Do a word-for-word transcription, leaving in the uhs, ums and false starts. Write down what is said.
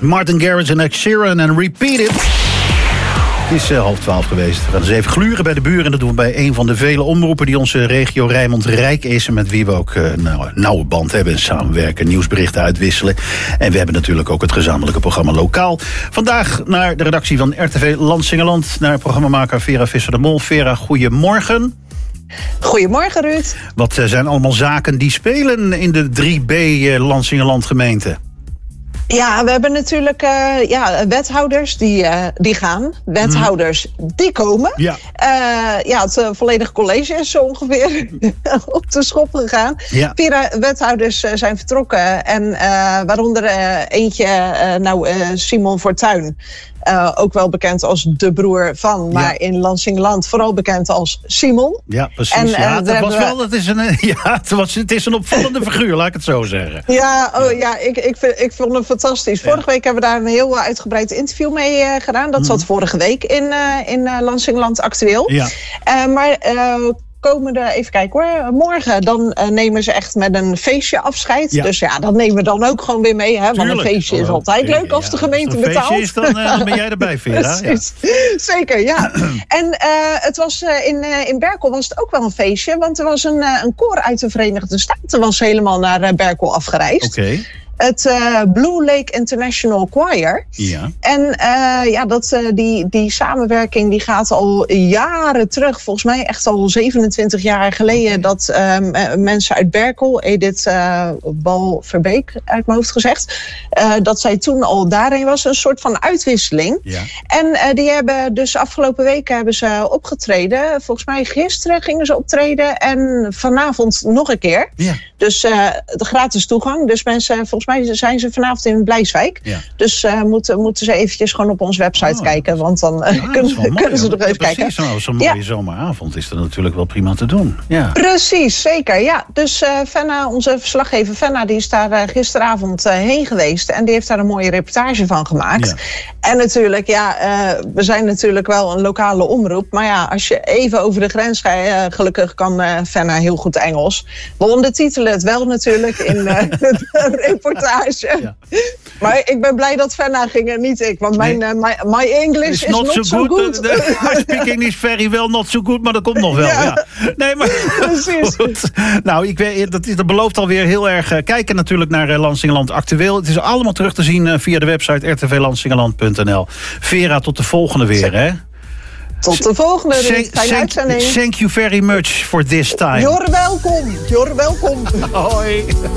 Martin Garrix en Ed Sheeran en Repeat It. Het is uh, half twaalf geweest. We gaan eens even gluren bij de buren. En dat doen we bij een van de vele omroepen die onze regio Rijnmond rijk is. En met wie we ook uh, nou, een nauwe band hebben. Samenwerken, nieuwsberichten uitwisselen. En we hebben natuurlijk ook het gezamenlijke programma Lokaal. Vandaag naar de redactie van R T V Lansingerland. Naar programmamaker Vera Visser de Mol. Vera, goedemorgen. Goedemorgen, Ruud. Wat uh, zijn allemaal zaken die spelen in de drie B uh, Lansingerland gemeente? Ja, we hebben natuurlijk uh, ja, wethouders die, uh, die gaan. Wethouders mm. die komen. Ja, uh, ja het uh, volledige college is zo ongeveer op de schop gegaan. Ja. Vier wethouders uh, zijn vertrokken. En uh, waaronder uh, eentje, uh, nou uh, Simon Fortuyn. Uh, ook wel bekend als de broer van, maar ja. in Lansingerland vooral bekend als Simon. Ja, precies. En, uh, ja, dat was wel, dat is een, ja, het, was, het is een opvallende figuur, laat ik het zo zeggen. Ja, oh, ja ik, ik, vind, ik vond hem fantastisch. Vorige ja. week hebben we daar een heel uitgebreid interview mee uh, gedaan. Dat mm. zat vorige week in, uh, in uh, Lansingerland Actueel. Ja. Uh, maar... Uh, komende, even kijken hoor, morgen dan uh, nemen ze echt met een feestje afscheid. Ja. Dus ja, dat nemen we dan ook gewoon weer mee. Hè? Want een feestje is altijd leuk als de gemeente betaalt. Als een feestje is, dan, uh, dan ben jij erbij, Vera. Ja. Zeker, ja. En uh, het was uh, in, uh, in Berkel was het ook wel een feestje. Want er was een, uh, een koor uit de Verenigde Staten was helemaal naar uh, Berkel afgereisd. Oké. Okay. Het uh, Blue Lake International Choir. Ja. En uh, ja, dat, uh, die, die samenwerking die gaat al jaren terug. Volgens mij echt al zevenentwintig jaar geleden. Okay. Dat uh, mensen uit Berkel, Edith uh, Bal-Verbeek uit mijn hoofd gezegd. Uh, dat zij toen al daarin was. Een soort van uitwisseling. Ja. En uh, die hebben dus afgelopen weken hebben ze opgetreden. Volgens mij gisteren gingen ze optreden. En vanavond nog een keer. Ja. Dus uh, de gratis toegang. Dus mensen, volgens mij zijn ze vanavond in Blijswijk. Ja. Dus uh, moeten, moeten ze eventjes gewoon op onze website oh, kijken. Want dan uh, ja, kunnen, mooi, kunnen ze nog even precies, kijken. Precies, zo'n mooie ja. zomeravond is dat natuurlijk wel prima te doen. Ja. Precies, zeker. Ja. Dus uh, Fenna, onze verslaggever Fenna, die is daar uh, gisteravond uh, heen geweest. En die heeft daar een mooie reportage van gemaakt. Ja. En natuurlijk, ja, uh, we zijn natuurlijk wel een lokale omroep. Maar ja, als je even over de grens gaat, uh, gelukkig kan uh, Fenna heel goed Engels. We ondertitelen het wel natuurlijk in uh, de reportage. Ja. Maar ik ben blij dat Fenna ging en niet ik. Want mijn, nee. uh, my, my English is, is not, not so, so good. good. I speak English very well, not so good. Maar dat komt nog wel. Ja. Ja. Nee, maar precies. Goed. Nou, ik weet, dat, dat belooft alweer heel erg uh, kijken natuurlijk naar uh, Lansingerland Actueel. Het is allemaal terug te zien uh, via de website r t v lansingerland punt n l. Vera, tot de volgende weer, hè? Tot de volgende. Fijne uitzending. Thank you very much for this time. You're welcome. You're welcome. Hoi.